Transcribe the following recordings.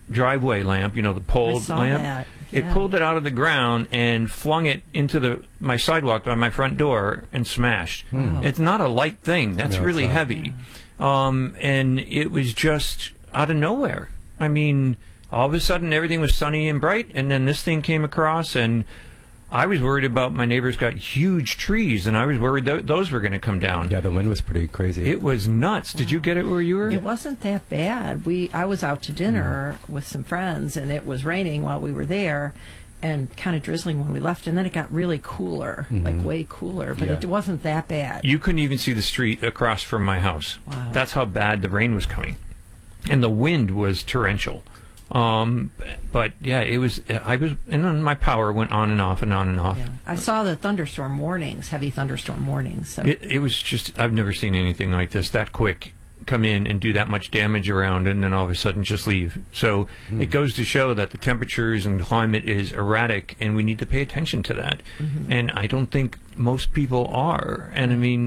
driveway lamp, the pole lamp. That. Yeah. It pulled it out of the ground and flung it into my sidewalk by my front door and smashed. Wow. It's not a light thing. That's really heavy. And it was just out of nowhere. I mean, all of a sudden everything was sunny and bright, and then this thing came across, and I was worried about my neighbors got huge trees, and I was worried those were going to come down. Yeah, the wind was pretty crazy. It was nuts. Did you get it where you were? It wasn't that bad. I was out to dinner with some friends, and it was raining while we were there and kind of drizzling when we left, and then it got really cooler, like way cooler, but it wasn't that bad. You couldn't even see the street across from my house. Wow. That's how bad the rain was coming. And the wind was torrential. But yeah, and then my power went on and off and on and off. Yeah. I saw the thunderstorm warnings, heavy thunderstorm warnings. So. It was just, I've never seen anything like this that quick come in and do that much damage around and then all of a sudden just leave. So it goes to show that the temperatures and climate is erratic, and we need to pay attention to that. And I don't think most people are. And I mean,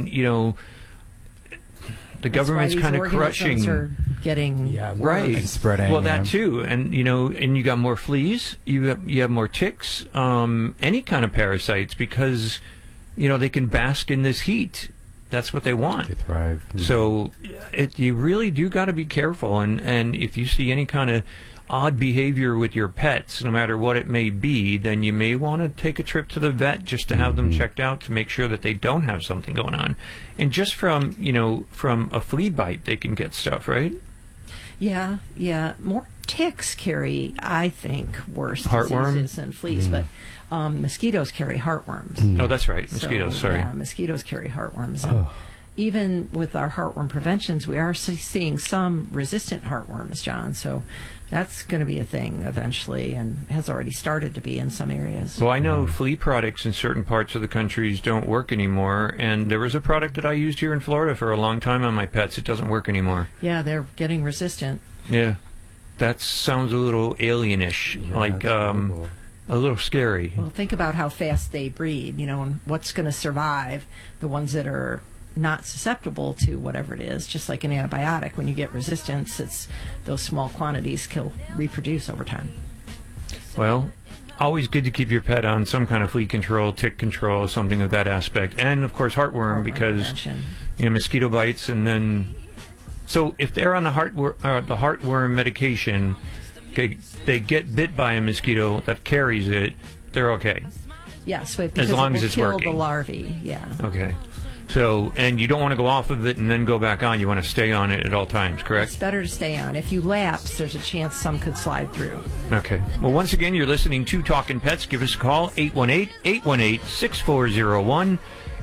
the government's kind of crushing. Are getting right, and spreading. Well, that too, and and you got more fleas. You have more ticks. Any kind of parasites, because they can bask in this heat. That's what they want. They thrive. So you really do got to be careful, and if you see any kind of odd behavior with your pets, no matter what it may be, then you may want to take a trip to the vet just to have them checked out to make sure that they don't have something going on. And just from a flea bite, they can get stuff, right? Yeah. More ticks carry, I think, worse Heartworm? diseases than fleas, but mosquitoes carry heartworms. Oh, that's right. Mosquitoes, sorry. Yeah, mosquitoes carry heartworms. And even with our heartworm preventions, we are seeing some resistant heartworms, John. So that's going to be a thing eventually, and has already started to be in some areas. Well, I know flea products in certain parts of the countries don't work anymore, and there was a product that I used here in Florida for a long time on my pets. It doesn't work anymore. Yeah, they're getting resistant. Yeah. That sounds a little alienish, like a little scary. Well, think about how fast they breed, and what's going to survive. The ones that are not susceptible to whatever it is, just like an antibiotic. When you get resistance, it's those small quantities can reproduce over time. Well, always good to keep your pet on some kind of flea control, tick control, something of that aspect. And, of course, heartworm because, prevention. Mosquito bites. And then, so if they're on the heartworm medication, they get bit by a mosquito that carries it, they're okay. Yes, because as long it as will it's kill working. the larvae, yeah. Okay. So, and you don't want to go off of it and then go back on. You want to stay on it at all times, correct? It's better to stay on. If you lapse, there's a chance some could slide through. Okay. Well, once again, you're listening to Talkin' Pets. Give us a call, 818-818-6401.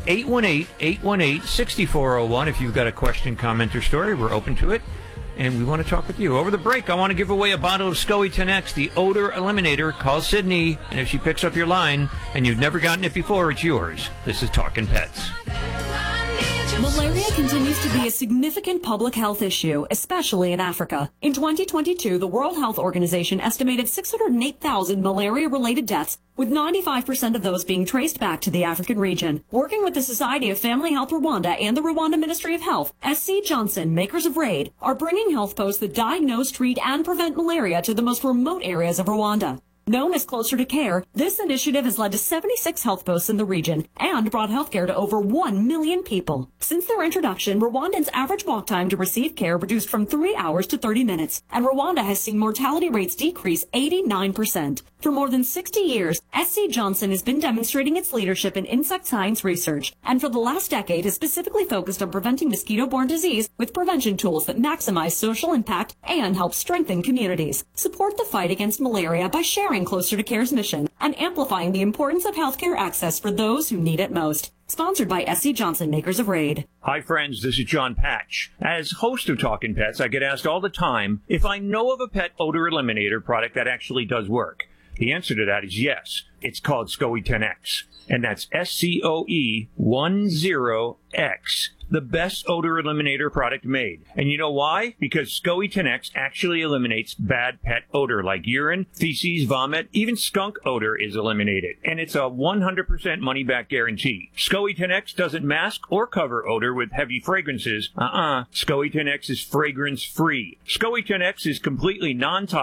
818-818-6401. If you've got a question, comment, or story, we're open to it. And we want to talk with you. Over the break, I want to give away a bottle of SCOE 10X, the odor eliminator. Call Sydney, and if she picks up your line and you've never gotten it before, it's yours. This is Talkin' Pets. Malaria continues to be a significant public health issue, especially in Africa. In 2022, the World Health Organization estimated 608,000 malaria-related deaths, with 95% of those being traced back to the African region. Working with the Society of Family Health Rwanda and the Rwanda Ministry of Health, SC Johnson, makers of RAID, are bringing health posts that diagnose, treat, and prevent malaria to the most remote areas of Rwanda. Known as Closer to Care, this initiative has led to 76 health posts in the region and brought healthcare to over 1 million people. Since their introduction, Rwandans' average walk time to receive care reduced from 3 hours to 30 minutes, and Rwanda has seen mortality rates decrease 89%. For more than 60 years, SC Johnson has been demonstrating its leadership in insect science research, and for the last decade has specifically focused on preventing mosquito-borne disease with prevention tools that maximize social impact and help strengthen communities. Support the fight against malaria by sharing Closer to Care's mission and amplifying the importance of healthcare access for those who need it most. Sponsored by SC Johnson, makers of RAID. Hi, friends. This is John Patch. As host of Talkin' Pets, I get asked all the time if I know of a pet odor eliminator product that actually does work. The answer to that is yes. It's called SCOE 10X, and that's SCOE 10X. The best odor eliminator product made. And you know why? Because SCOE 10X actually eliminates bad pet odor like urine, feces, vomit, even skunk odor is eliminated. And it's a 100% money-back guarantee. SCOE 10X doesn't mask or cover odor with heavy fragrances. SCOE 10X is fragrance-free. SCOE 10X is completely non-toxic